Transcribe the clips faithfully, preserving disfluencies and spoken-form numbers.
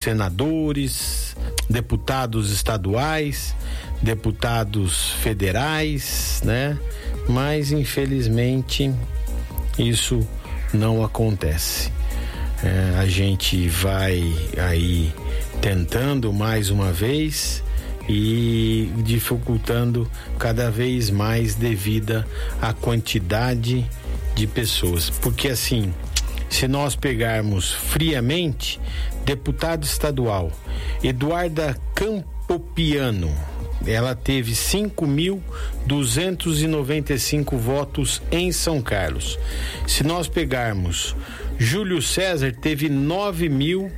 senadores, deputados estaduais, deputados federais, né? Mas infelizmente isso não acontece. É, a gente vai aí tentando mais uma vez e dificultando cada vez mais devido à quantidade de pessoas, porque assim, se nós pegarmos friamente, deputado estadual Eduarda Campopiano, ela teve cinco mil duzentos e noventa e cinco votos em São Carlos. Se nós pegarmos Júlio César, teve nove mil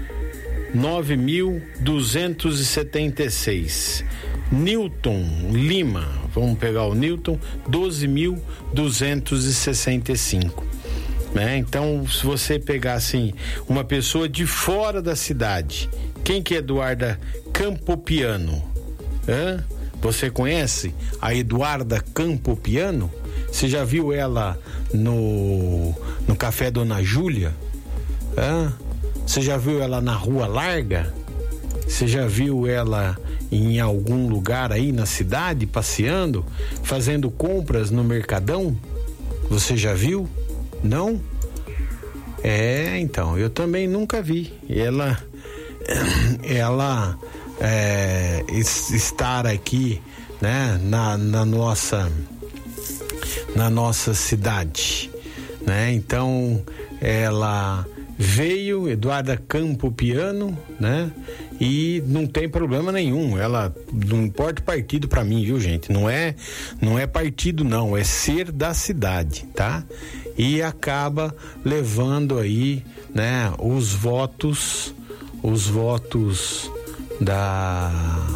duzentos e setenta e seis. Newton Lima, vamos pegar o Newton, doze mil duzentos e sessenta e cinco. Né? Então, se você pegar assim, uma pessoa de fora da cidade, quem que é Eduarda Campopiano? Hã? Você conhece a Eduarda Campopiano? Você já viu ela no, no Café Dona Júlia? Hã? Você já viu ela na Rua Larga? Você já viu ela em algum lugar aí na cidade, passeando, fazendo compras no Mercadão? Você já viu? Não? É, então, eu também nunca vi. Ela, ela é, estar aqui, né, na, na nossa, na nossa cidade, né? Então, ela veio, Eduarda Campopiano, né? E não tem problema nenhum, ela não importa partido pra mim, viu, gente? Não é, não é partido não, é ser da cidade, tá? E acaba levando aí, né, os votos, os votos da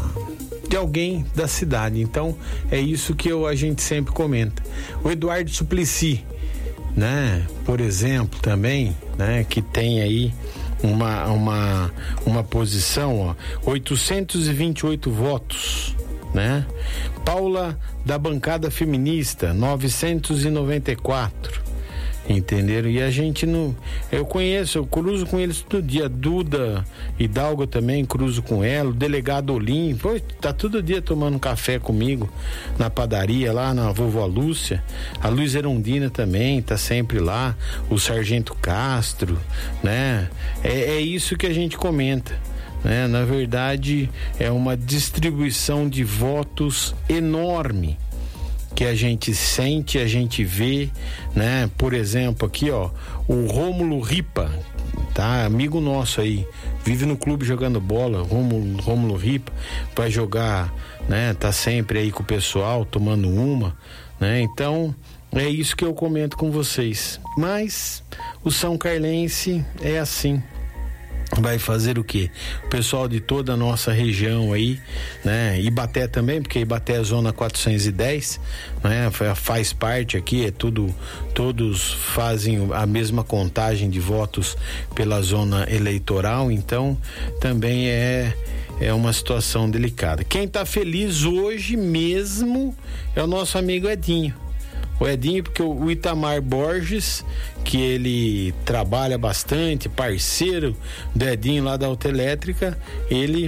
de alguém da cidade. Então, é isso que eu, a gente sempre comenta. O Eduardo Suplicy, né, por exemplo, também, né, que tem aí uma uma uma posição, ó, oitocentos e vinte e oito votos, né? Paula da bancada feminista, novecentos e noventa e quatro. Entenderam? E a gente não... Eu conheço, eu cruzo com eles todo dia. Duda Hidalgo também, cruzo com ela. O delegado Olim, pô, tá todo dia tomando café comigo na padaria lá na Vovó Lúcia. A Luiz Erundina também tá sempre lá. O Sargento Castro, né? É, é isso que a gente comenta, né? Na verdade, é uma distribuição de votos enorme que a gente sente, a gente vê, né? Por exemplo, aqui, ó, o Rômulo Ripa, tá? Amigo nosso aí, vive no clube jogando bola, Rômulo, Rômulo Ripa, vai jogar, né? Tá sempre aí com o pessoal, tomando uma, né? Então, é isso que eu comento com vocês. Mas o São Carlense é assim. Vai fazer o quê? O pessoal de toda a nossa região aí, né? Ibaté também, porque Ibaté é zona quatrocentos e dez, né? Faz parte aqui, é tudo, todos fazem a mesma contagem de votos pela zona eleitoral, então também é é uma situação delicada. Quem tá feliz hoje mesmo é o nosso amigo Edinho. O Edinho, porque o Itamar Borges, que ele trabalha bastante, parceiro do Edinho lá da Autoelétrica, ele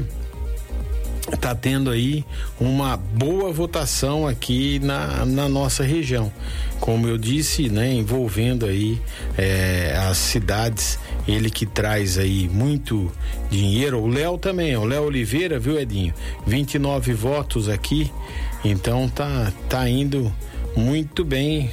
tá tendo aí uma boa votação aqui na, na nossa região. Como eu disse, né, envolvendo aí é, as cidades, ele que traz aí muito dinheiro. O Léo também, o Léo Oliveira, viu, Edinho? vinte e nove votos aqui, então tá, tá indo muito bem.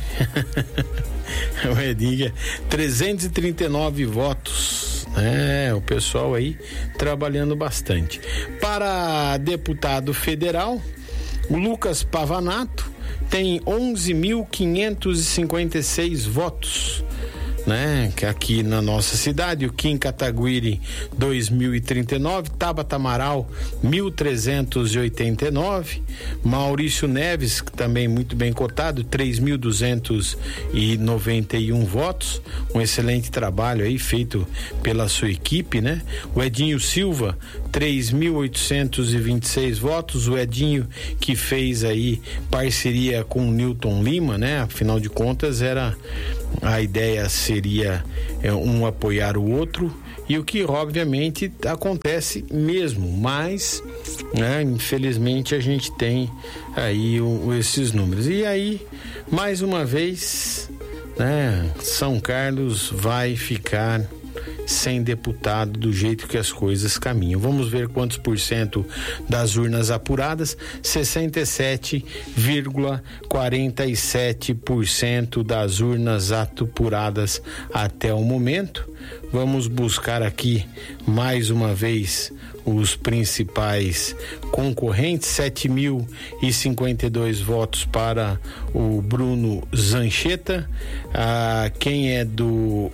O Edinho, trezentos e trinta e nove votos. É, o pessoal aí trabalhando bastante. Para deputado federal, o Lucas Pavanato tem onze mil quinhentos e cinquenta e seis votos, né? Que aqui na nossa cidade, o Kim Kataguiri dois mil e trinta e nove, Tabata Amaral mil trezentos e oitenta e nove, Maurício Neves, que também muito bem cotado, três mil duzentos e noventa e um votos, um excelente trabalho aí feito pela sua equipe, né? O Edinho Silva, três mil oitocentos e vinte e seis votos, o Edinho que fez aí parceria com o Newton Lima, né? Afinal de contas, era a ideia seria é, um apoiar o outro, e o que obviamente acontece mesmo, mas, né, infelizmente a gente tem aí o, esses números. E aí, mais uma vez, né, São Carlos vai ficar sem deputado do jeito que as coisas caminham. Vamos ver quantos por cento das urnas apuradas. Sessenta e sete vírgula quarenta e sete por cento das urnas apuradas até o momento. Vamos buscar aqui mais uma vez os principais concorrentes. Sete mil e cinquenta e dois votos para o Bruno Zanchetta. Ah, quem é do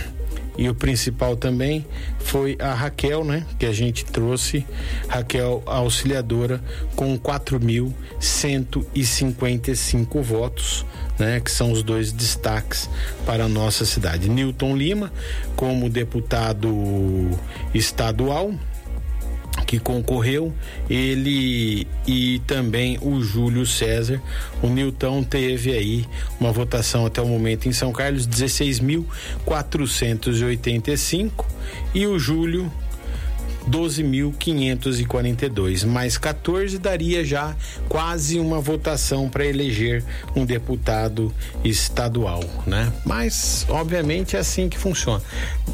E o principal também foi a Raquel, né? Que a gente trouxe, Raquel Auxiliadora, com quatro mil cento e cinquenta e cinco votos, né? Que são os dois destaques para a nossa cidade. Newton Lima, como deputado estadual, que concorreu, ele e também o Júlio César. O Newton teve aí uma votação até o momento em São Carlos, dezesseis mil quatrocentos e oitenta e cinco, e o Júlio doze mil quinhentos e quarenta e dois, mais quatorze daria já quase uma votação para eleger um deputado estadual, né? Mas obviamente é assim que funciona.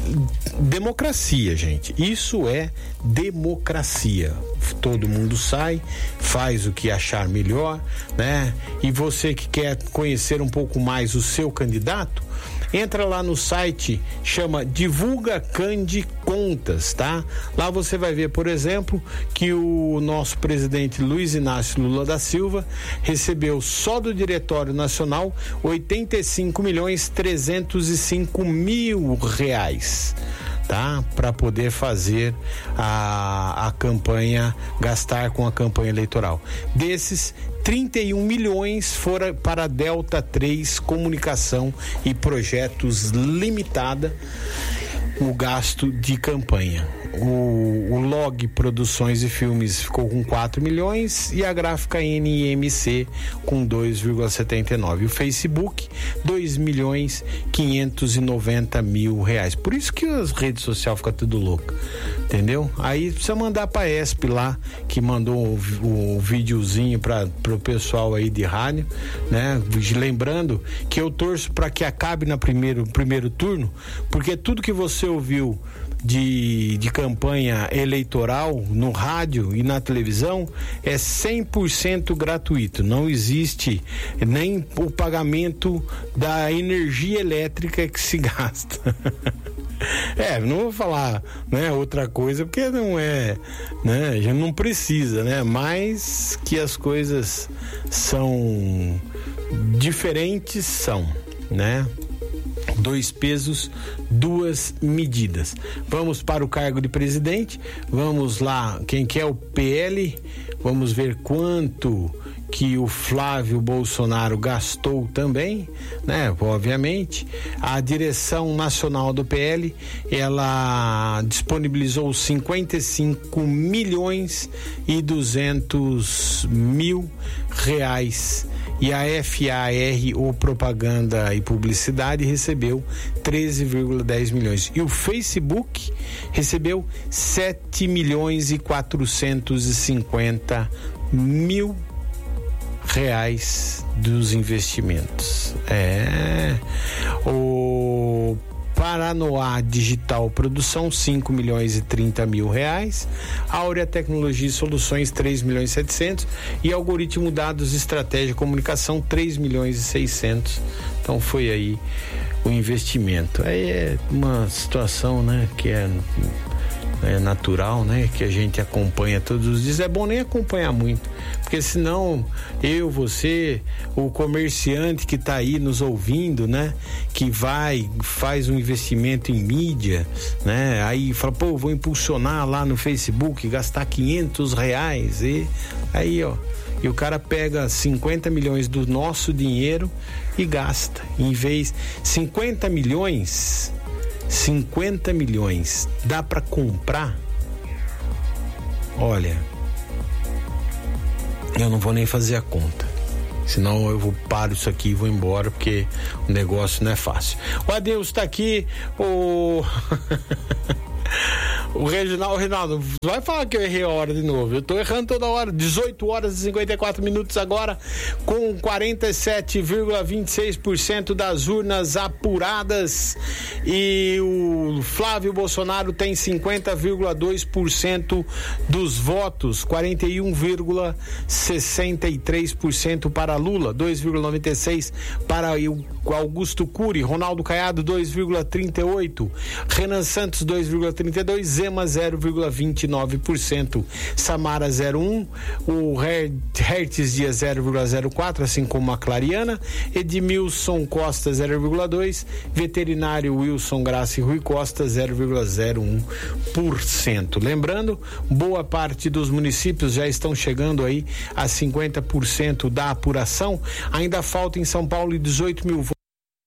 Democracia, gente, isso é democracia. Todo mundo sai, faz o que achar melhor, né? E você que quer conhecer um pouco mais o seu candidato, entra lá no site, chama Divulga Candi Contas, tá? Lá você vai ver, por exemplo, que o nosso presidente Luiz Inácio Lula da Silva recebeu só do Diretório Nacional oitenta e cinco milhões trezentos e cinco mil reais, tá? Para poder fazer a, a campanha, gastar com a campanha eleitoral. Desses, trinta e um milhões foram para a Delta três Comunicação e Projetos Limitada, o gasto de campanha. O, o Log Produções e Filmes ficou com quatro milhões e a Gráfica N M C com dois vírgula setenta e nove. O Facebook, dois milhões quinhentos e noventa mil reais. Por isso que as redes sociais ficam tudo louca, entendeu? Aí precisa mandar pra E S P lá, que mandou o, o videozinho para pro pessoal aí de rádio, né? Lembrando que eu torço para que acabe na primeiro, primeiro turno, porque tudo que você ouviu de, de campanha eleitoral no rádio e na televisão é cem por cento gratuito. Não existe nem o pagamento da energia elétrica que se gasta. É, não vou falar, né, outra coisa, porque não é, né, a gente não precisa, né, mas que as coisas são diferentes, são, né? Dois pesos, duas medidas. Vamos para o cargo de presidente. Vamos lá, quem quer o P L, vamos ver quanto que o Flávio Bolsonaro gastou também, né? Obviamente, a direção nacional do P L, ela disponibilizou cinquenta e cinco milhões e duzentos mil reais. E a F A R, ou Propaganda e Publicidade, recebeu treze vírgula dez milhões. E o Facebook recebeu sete milhões e quatrocentos e cinquenta mil reais dos investimentos. É. O Paranoá Digital Produção, cinco milhões e trinta mil reais. Áurea Tecnologia e Soluções, três milhões e setecentos. E Algoritmo Dados Estratégia e Comunicação, três milhões e seiscentos. Então foi aí o investimento. Aí é uma situação, né, que é, é natural, né, que a gente acompanha todos os dias. É bom nem acompanhar muito, porque senão eu, você, o comerciante que está aí nos ouvindo, né, que vai, faz um investimento em mídia, né, aí fala, pô, vou impulsionar lá no Facebook, gastar quinhentos reais, e aí, ó, e o cara pega cinquenta milhões do nosso dinheiro e gasta, em vez, cinquenta milhões, cinquenta milhões, dá para comprar? Olha, eu não vou nem fazer a conta, senão eu vou paro isso aqui e vou embora, porque o negócio não é fácil. O Adeus tá aqui, o O Reginaldo, Reginaldo, vai falar que eu errei a hora de novo. Eu tô errando toda hora. dezoito horas e cinquenta e quatro minutos agora, com quarenta e sete vírgula vinte e seis por cento das urnas apuradas. E o Flávio Bolsonaro tem cinquenta vírgula dois por cento dos votos, quarenta e um vírgula sessenta e três por cento para Lula, dois vírgula noventa e seis por cento para o Augusto Cury, Ronaldo Caiado dois vírgula trinta e oito por cento, Renan Santos dois vírgula trinta e dois por cento, Zema zero vírgula vinte e nove por cento, Samara zero vírgula um por cento, o Hertz Dias zero vírgula zero quatro por cento, assim como a Clariana, Edmilson Costa zero vírgula dois por cento, veterinário Wilson Graça e Rui Costa zero vírgula zero um por cento. Lembrando, boa parte dos municípios já estão chegando aí a cinquenta por cento da apuração. Ainda falta em São Paulo dezoito mil votos.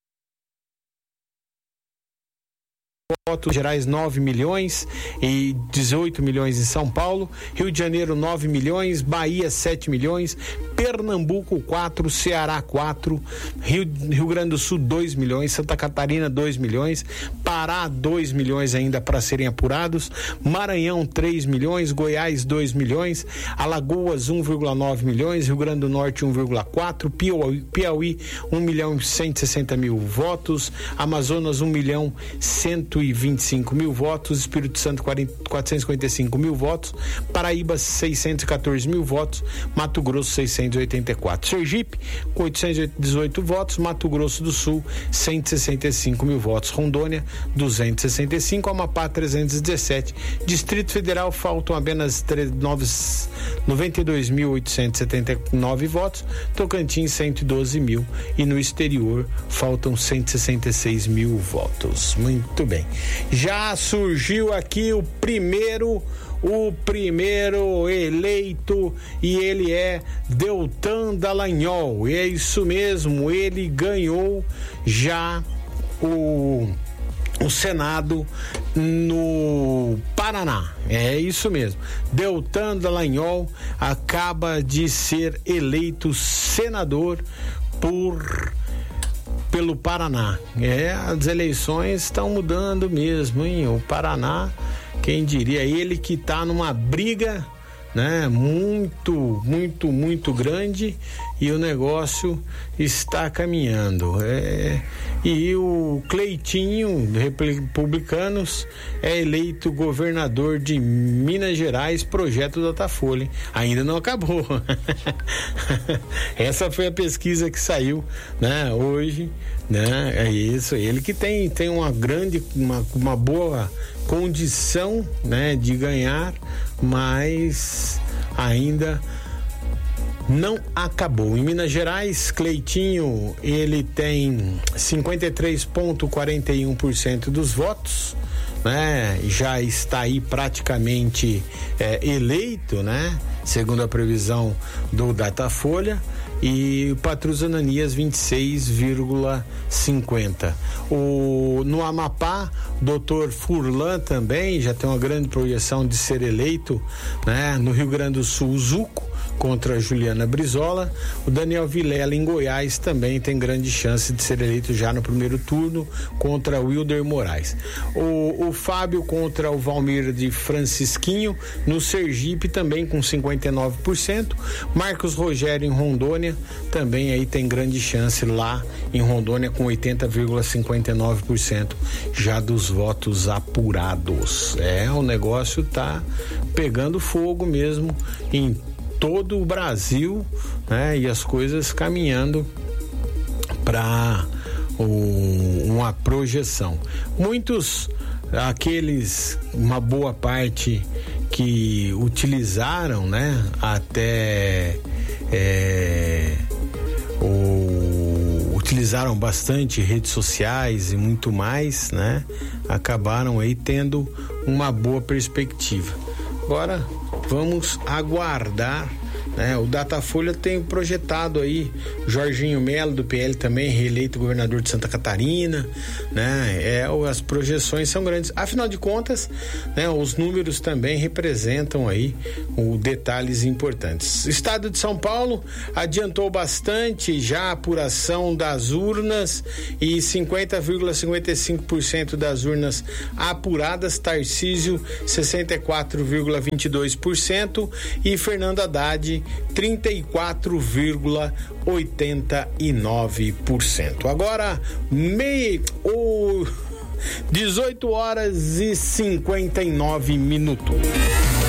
Votos gerais nove milhões e dezoito milhões em São Paulo, Rio de Janeiro nove milhões, Bahia sete milhões, Pernambuco quatro, Ceará quatro, Rio, Rio Grande do Sul dois milhões, Santa Catarina dois milhões, Pará dois milhões ainda para serem apurados, Maranhão três milhões, Goiás dois milhões, Alagoas um vírgula nove milhões, Rio Grande do Norte um vírgula quatro, Piauí, Piauí um milhão e cento e sessenta mil votos, Amazonas um milhão cento e vinte e cinco mil votos, Espírito Santo quatrocentos e cinquenta e cinco mil votos, Paraíba seiscentos e quatorze mil votos, Mato Grosso seiscentos e oitenta e quatro, Sergipe com oitocentos e dezoito votos, Mato Grosso do Sul cento e sessenta e cinco mil votos, Rondônia duzentos e sessenta e cinco, Amapá trezentos e dezessete, Distrito Federal faltam apenas noventa e dois mil oitocentos e setenta e nove votos, Tocantins cento e doze mil e no exterior faltam cento e sessenta e seis mil votos. Muito bem. Já surgiu aqui o primeiro o primeiro eleito e ele é Deltan Dallagnol. É isso mesmo, ele ganhou já o o Senado no Paraná. É isso mesmo. Deltan Dallagnol acaba de ser eleito senador por pelo Paraná. É, as eleições estão mudando mesmo, hein? O Paraná, quem diria, ele que está numa briga, né, muito, muito, muito grande, e o negócio está caminhando. É, e o Cleitinho, Republicanos, é eleito governador de Minas Gerais, projeto Datafolha. Ainda não acabou. Essa foi a pesquisa que saiu, né, hoje, né? É isso, ele que tem, tem uma grande, uma, uma boa condição, né, de ganhar, mas ainda não acabou. Em Minas Gerais, Cleitinho, ele tem cinquenta e três vírgula quarenta e um por cento dos votos, né? Já está aí praticamente é, eleito, né? Segundo a previsão do Datafolha. E Patrus Ananias vinte e seis vírgula cinquenta. O no Amapá, doutor Furlan também já tem uma grande projeção de ser eleito, né? No Rio Grande do Sul, o Zuco contra a Juliana Brizola. O Daniel Vilela em Goiás também tem grande chance de ser eleito já no primeiro turno contra o Wilder Moraes. O, o Fábio contra o Valmir de Francisquinho no Sergipe também com cinquenta e nove por cento. Marcos Rogério em Rondônia também aí tem grande chance lá em Rondônia com oitenta vírgula cinquenta e nove por cento já dos votos apurados. É, o negócio tá pegando fogo mesmo em todo o Brasil, né? E as coisas caminhando para uma projeção. Muitos, aqueles, uma boa parte que utilizaram, né? Até é, o, utilizaram bastante redes sociais e muito mais, né? Acabaram aí tendo uma boa perspectiva. Agora vamos aguardar né? O Datafolha tem projetado aí Jorginho Melo do P L também reeleito governador de Santa Catarina, né? É, as projeções são grandes. Afinal de contas, né, os números também representam aí o detalhes importantes. Estado de São Paulo adiantou bastante já a apuração das urnas e cinquenta vírgula cinquenta e cinco por cento das urnas apuradas, Tarcísio sessenta e quatro vírgula vinte e dois por cento e Fernando Haddad trinta e quatro vírgula oitenta e nove por cento. Agora, meio o dezoito horas e cinquenta e nove minutos.